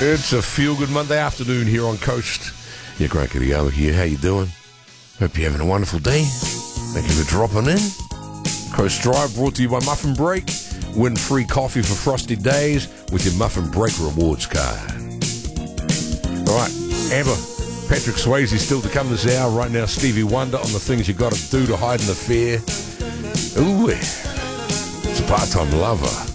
It's a feel-good Monday afternoon here on Coast. Yeah, Grant Kiriawa here. How you doing? Hope you're having a wonderful day. Thank you for dropping in. Coast Drive brought to you by Muffin Break. Win free coffee for frosty days with your Muffin Break rewards card. All right, Amber, Patrick Swayze still to come this hour. Right now, Stevie Wonder on the things you got to do to hide an affair. Ooh, it's a part-time lover.